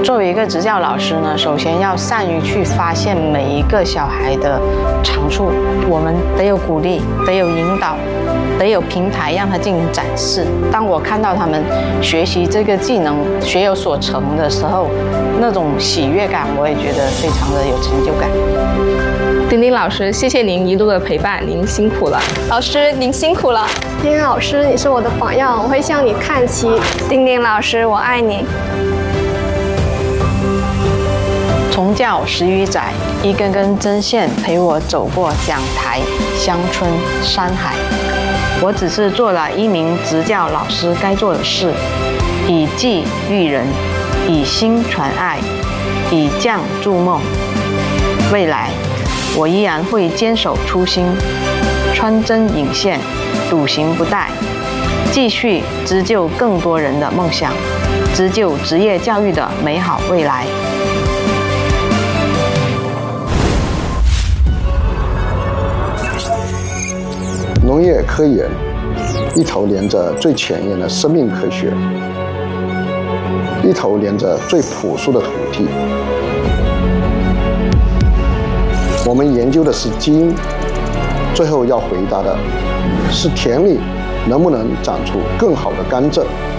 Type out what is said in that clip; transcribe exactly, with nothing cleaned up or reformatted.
作为一个执教老师呢，首先要善于去发现每一个小孩的长处，我们得有鼓励，得有引导，得有平台让他进行展示。当我看到他们学习这个技能学有所成的时候，那种喜悦感，我也觉得非常的有成就感。 丁丁老师，谢谢您一路的陪伴，您辛苦了。 老师，您辛苦了。 丁丁老师，你是我的榜样，我会向你看齐。 丁丁老师，我爱你。 从教十余载，一根根针线陪我走过讲台、乡村、山海。我只是做了一名执教老师该做的事，以技育人，以心传爱，以匠筑梦。未来，我依然会坚守初心，穿针引线，笃行不怠，继续织就更多人的梦想，织就职业教育的美好未来。 农业科研一头连着最前沿的生命科学，一头连着最朴素的土地。我们研究的是基因，最后要回答的是田里能不能长出更好的甘蔗。